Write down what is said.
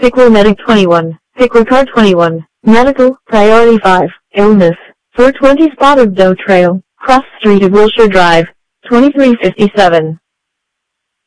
Pickle Medic 21, Pickle Car 21, Medical, Priority 5, Illness, 420 Spotted Doe Trail, Cross Street of Wilshire Drive, 2357.